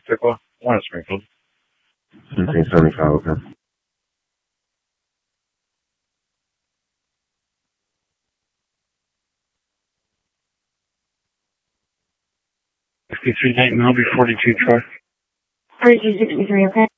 Pickle. One is sprinkled. 1775, okay. $63 Nate Milby, 42 Troy. 4263, okay.